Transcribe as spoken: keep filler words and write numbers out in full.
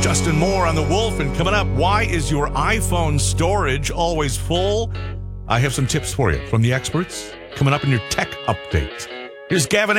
Justin Moore on The Wolf, and coming up, why is your iPhone storage always full? I have some tips for you from the experts coming up in your tech update. Here's Gavin